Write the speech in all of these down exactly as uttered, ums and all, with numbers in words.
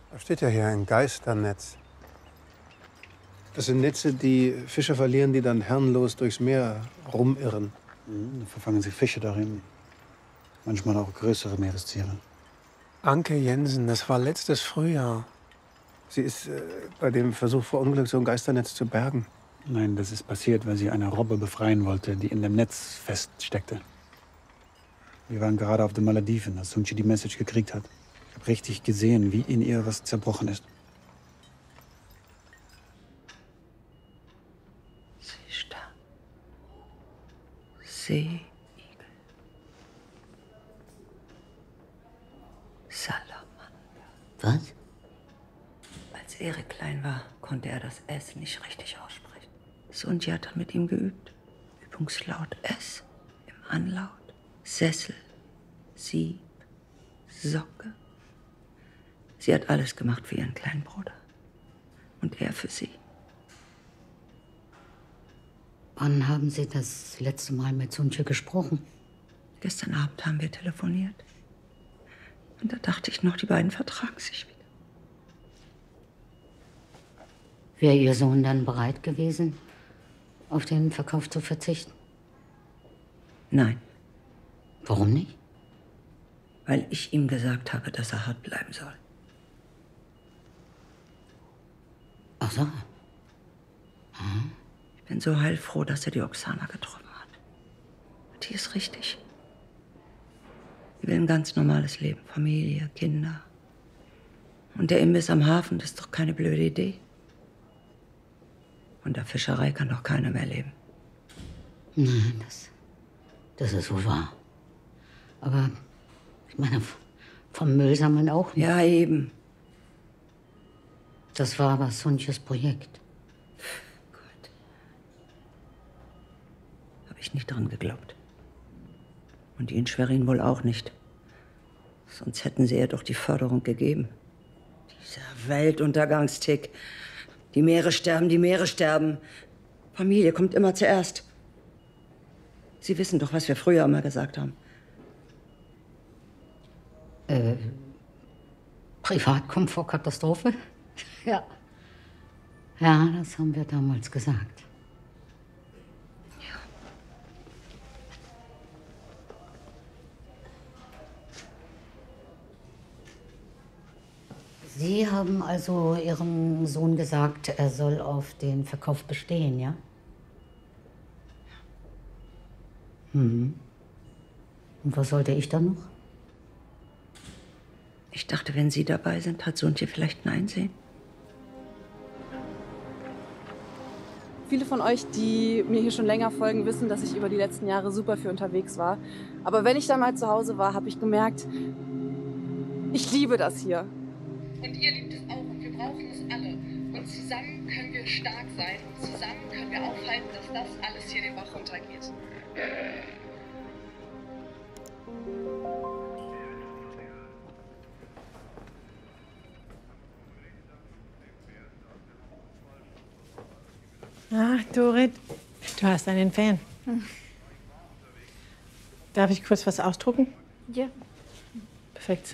Da steht ja hier ein Geisternetz. Das sind Netze, die Fischer verlieren, die dann herrenlos durchs Meer rumirren. Mhm, da verfangen sich Fische darin. Manchmal auch größere Meerestiere. Anke Jensen, das war letztes Frühjahr. Sie ist äh, bei dem Versuch verunglückt, so ein Geisternetz zu bergen. Nein, das ist passiert, weil sie eine Robbe befreien wollte, die in dem Netz feststeckte. Wir waren gerade auf den Malediven, als Sunchi die Message gekriegt hat. Ich habe richtig gesehen, wie in ihr was zerbrochen ist. Sie ist da. Seeigel. Salamander. Was? Als Erik klein war, konnte er das S nicht richtig aussprechen. Sunchi hat dann mit ihm geübt. Übungslaut S im Anlaut. Sessel, Sieb, Socke. Sie hat alles gemacht für ihren kleinen Bruder. Und er für sie. Wann haben Sie das letzte Mal mit Sunchi gesprochen? Gestern Abend haben wir telefoniert. Und da dachte ich noch, die beiden vertragen sich wieder. Wäre Ihr Sohn dann bereit gewesen, auf den Verkauf zu verzichten? Nein. Warum nicht? Weil ich ihm gesagt habe, dass er hart bleiben soll. Ach so. Hm. Ich bin so heilfroh, dass er die Oksana getroffen hat. Die ist richtig. Die will ein ganz normales Leben. Familie, Kinder. Und der Imbiss am Hafen, das ist doch keine blöde Idee. Von der Fischerei kann doch keiner mehr leben. Nein, das, das ist so wahr. Aber ich meine, vom Müllsammeln auch nicht. Ja, eben. Das war aber Sunchis Projekt. Gott. Habe ich nicht dran geglaubt. Und Ihnen Schwerin wohl auch nicht. Sonst hätten Sie ihr doch die Förderung gegeben. Dieser Weltuntergangstick. Die Meere sterben, die Meere sterben. Familie kommt immer zuerst. Sie wissen doch, was wir früher immer gesagt haben. Äh, Privat kommt vor Katastrophe? Ja. Ja, das haben wir damals gesagt. Ja. Sie haben also Ihrem Sohn gesagt, er soll auf den Verkauf bestehen, ja? Mhm. Und was sollte ich dann noch? Ich dachte, wenn Sie dabei sind, hat Sunchi vielleicht ein Einsehen. Viele von euch, die mir hier schon länger folgen, wissen, dass ich über die letzten Jahre super viel unterwegs war. Aber wenn ich dann mal zu Hause war, habe ich gemerkt, ich liebe das hier. Und ihr liebt es auch und wir brauchen es alle. Und zusammen können wir stark sein und zusammen können wir aufhalten, dass das alles hier den Bach runtergeht. Ah, Dorit, du hast einen Fan. Hm. Darf ich kurz was ausdrucken? Ja. Perfekt.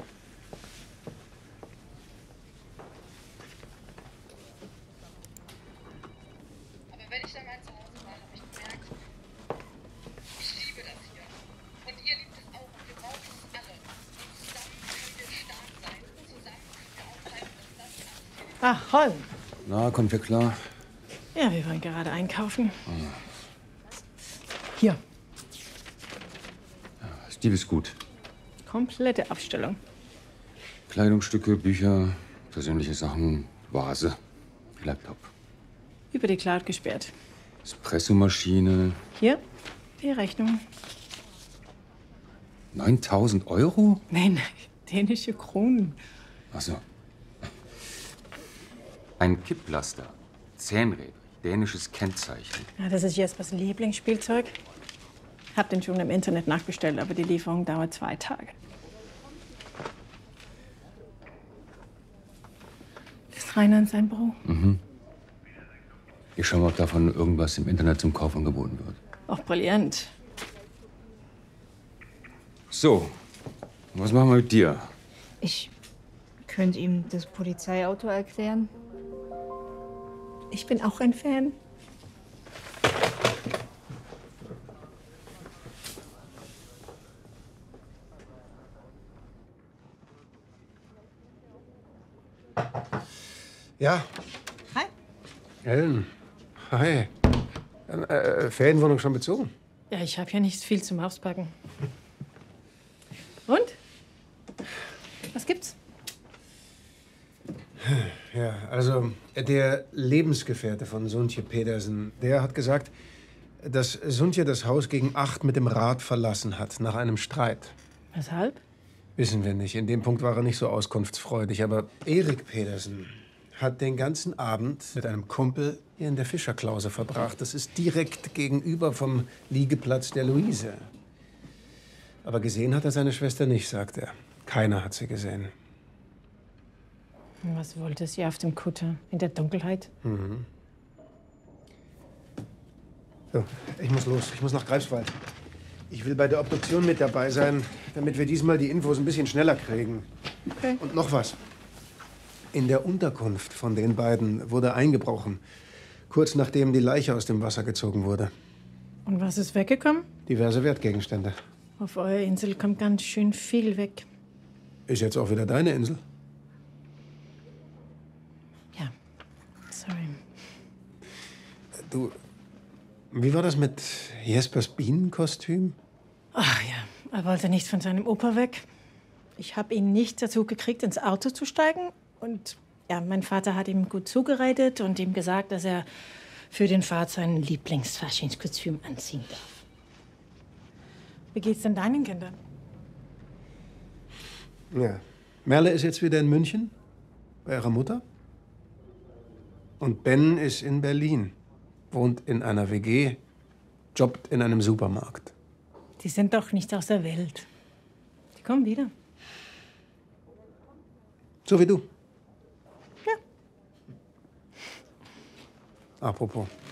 Aber wenn ich dann mal zu Hause war, habe ich gemerkt, ich liebe das hier. Und ihr liebt es auch und wir brauchen es alle. Und zusammen können wir stark sein. Und zusammen können wir aufhalten, dass das alles hier den Ach, Holm. Na, kommt ihr klar? Ja, wir waren gerade einkaufen. Hier. Ja, Stil ist gut. Komplette Abstellung. Kleidungsstücke, Bücher, persönliche Sachen, Vase, Laptop. Über die Cloud gesperrt. Espressomaschine. Hier, die Rechnung. neuntausend Euro? Nein, dänische Kronen. Ach so. Ein Kipplaster. Zahnräder. Dänisches Kennzeichen. Ja, das ist Jespers Lieblingsspielzeug. Hab den schon im Internet nachbestellt, aber die Lieferung dauert zwei Tage. Ist Rainer in sein Büro? Mhm. Ich schau mal, ob davon irgendwas im Internet zum Kauf angeboten wird. Auch brillant. So, was machen wir mit dir? Ich Könnt ihm das Polizeiauto erklären? Ich bin auch ein Fan. Ja. Hi. Ellen. Hi. Äh, Ferienwohnung schon bezogen? Ja, ich habe ja nicht viel zum Auspacken. Und? Was gibt's? Ja, also der Lebensgefährte von Suntje Pedersen, der hat gesagt, dass Suntje das Haus gegen acht mit dem Rad verlassen hat, nach einem Streit. Weshalb? Wissen wir nicht. In dem Punkt war er nicht so auskunftsfreudig. Aber Erik Pedersen hat den ganzen Abend mit einem Kumpel hier in der Fischerklause verbracht. Das ist direkt gegenüber vom Liegeplatz der Luise. Aber gesehen hat er seine Schwester nicht, sagt er. Keiner hat sie gesehen. Was wollte sie auf dem Kutter? In der Dunkelheit? Mhm. So, ich muss los. Ich muss nach Greifswald. Ich will bei der Obduktion mit dabei sein, damit wir diesmal die Infos ein bisschen schneller kriegen. Okay. Und noch was. In der Unterkunft von den beiden wurde eingebrochen. Kurz nachdem die Leiche aus dem Wasser gezogen wurde. Und was ist weggekommen? Diverse Wertgegenstände. Auf eurer Insel kommt ganz schön viel weg. Ist jetzt auch wieder deine Insel? Ja, sorry. Du, wie war das mit Jespers Bienenkostüm? Ach ja, er wollte nicht von seinem Opa weg. Ich habe ihn nicht dazu gekriegt, ins Auto zu steigen. Und ja, mein Vater hat ihm gut zugeredet und ihm gesagt, dass er für den Fahrt sein Lieblingsfaschingskostüm anziehen darf. Wie geht's denn deinen Kindern? Ja. Merle ist jetzt wieder in München bei ihrer Mutter. Und Ben ist in Berlin, wohnt in einer W G, jobbt in einem Supermarkt. Die sind doch nicht aus der Welt. Die kommen wieder. So wie du. Ja. Apropos.